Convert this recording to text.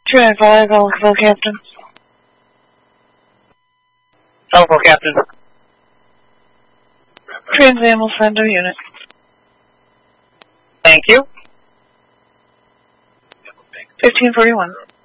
295, Alpha Captain. Alpha Captain. Trans Am will send a unit. Thank you. 1541.